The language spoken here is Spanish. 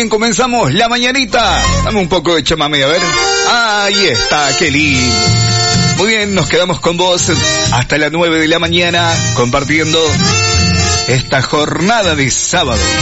bien comenzamos la mañanita. Dame un poco de chamamé, a ver. Ahí está, qué lindo. Muy bien, nos quedamos con vos hasta las 9 de la mañana compartiendo esta jornada de sábado.